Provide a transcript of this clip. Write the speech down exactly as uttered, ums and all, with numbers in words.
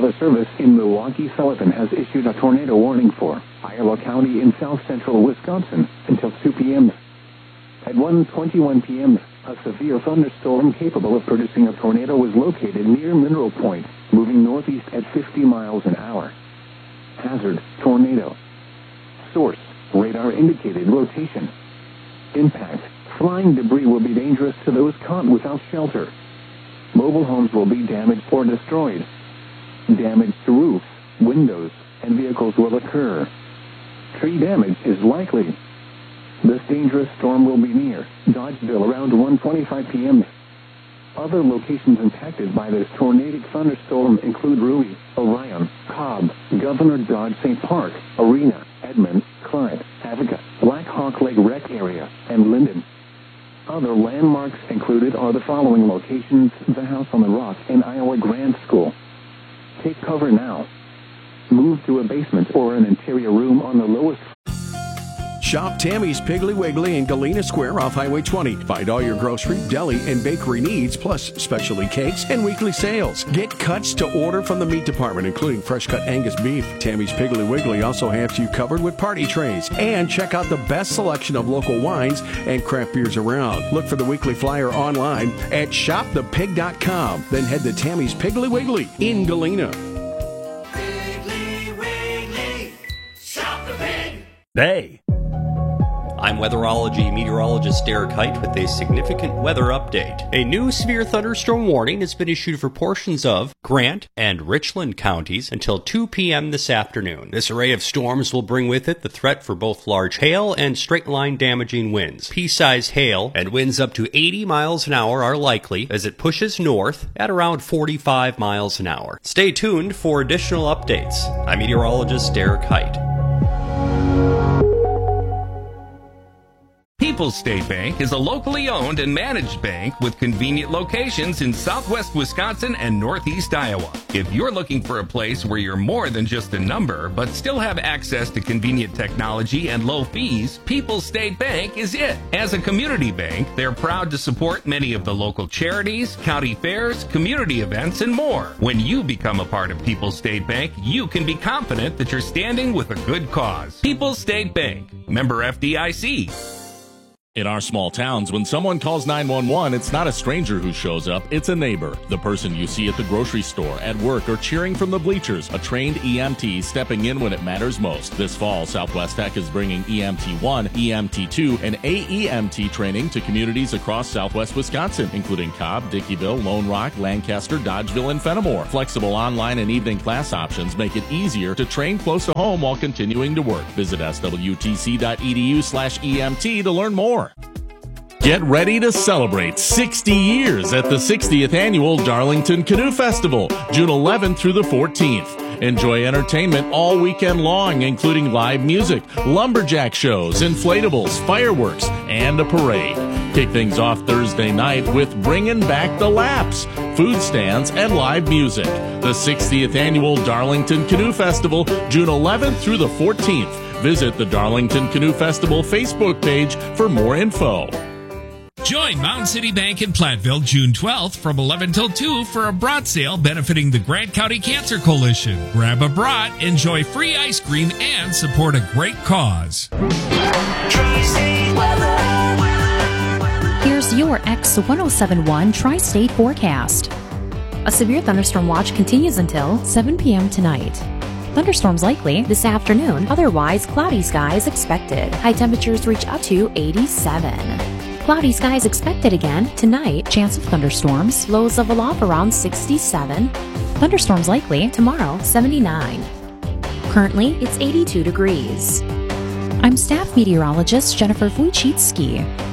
Weather Service in Milwaukee-Sullivan has issued a tornado warning for Iowa County in south-central Wisconsin until two p.m. At one twenty-one p.m., a severe thunderstorm capable of producing a tornado was located near Mineral Point, moving northeast at fifty miles an hour. Hazard, tornado. Source, radar indicated rotation. Impact, flying debris will be dangerous to those caught without shelter. Mobile homes will be damaged or destroyed. Damage to roofs, windows, and vehicles will occur. Tree damage is likely. This dangerous storm will be near Dodgeville around one twenty-five p.m. Other locations impacted by this tornadic thunderstorm include Rui, Orion, Cobb, Governor Dodge Saint Park, Arena, Edmond, Clyde, Avoca, Black Hawk Lake Rec Area, and Linden. Other landmarks included are the following locations: the House on the Rock and Iowa Grant School. Take cover now. Move to a basement or an interior room on the lowest. Shop Tammy's Piggly Wiggly in Galena Square off Highway twenty. Find all your grocery, deli, and bakery needs, plus specialty cakes and weekly sales. Get cuts to order from the meat department, including fresh-cut Angus beef. Tammy's Piggly Wiggly also has you covered with party trays. And check out the best selection of local wines and craft beers around. Look for the weekly flyer online at shop the pig dot com. Then head to Tammy's Piggly Wiggly in Galena. Piggly Wiggly, shop the pig. Hey. I'm weatherology meteorologist Derek Height with a significant weather update. A new severe thunderstorm warning has been issued for portions of Grant and Richland counties until two p.m. this afternoon. This array of storms will bring with it the threat for both large hail and straight-line damaging winds. Pea-sized hail and winds up to eighty miles an hour are likely as it pushes north at around forty-five miles an hour. Stay tuned for additional updates. I'm meteorologist Derek Height. People's State Bank is a locally owned and managed bank with convenient locations in southwest Wisconsin and northeast Iowa. If you're looking for a place where you're more than just a number, but still have access to convenient technology and low fees, People's State Bank is it. As a community bank, they're proud to support many of the local charities, county fairs, community events, and more. When you become a part of People's State Bank, you can be confident that you're standing with a good cause. People's State Bank, member F D I C. In our small towns, when someone calls nine one one, it's not a stranger who shows up, it's a neighbor. The person you see at the grocery store, at work, or cheering from the bleachers. A trained E M T stepping in when it matters most. This fall, Southwest Tech is bringing E M T one, E M T two, and A E M T training to communities across southwest Wisconsin, including Cobb, Dickeyville, Lone Rock, Lancaster, Dodgeville, and Fenimore. Flexible online and evening class options make it easier to train close to home while continuing to work. Visit S W T C dot E D U slash E M T to learn more. Get ready to celebrate sixty years at the sixtieth Annual Darlington Canoe Festival, June eleventh through the fourteenth. Enjoy entertainment all weekend long, including live music, lumberjack shows, inflatables, fireworks, and a parade. Kick things off Thursday night with Bringing Back the Laps, food stands, and live music. The sixtieth Annual Darlington Canoe Festival, June eleventh through the fourteenth. Visit the Darlington Canoe Festival Facebook page for more info. Join Mountain City Bank in Platteville June twelfth from eleven till two for a brat sale benefiting the Grant County Cancer Coalition. Grab a brat, enjoy free ice cream, and support a great cause. Here's your X ten seventy-one Tri-State forecast. A severe thunderstorm watch continues until seven p.m. tonight. Thunderstorms likely this afternoon, otherwise cloudy skies expected. High temperatures reach up to eighty-seven. Cloudy skies expected again tonight. Chance of thunderstorms. Lows level off around sixty-seven. Thunderstorms likely tomorrow, seventy-nine. Currently, it's eighty-two degrees. I'm staff meteorologist Jennifer Wojcicki.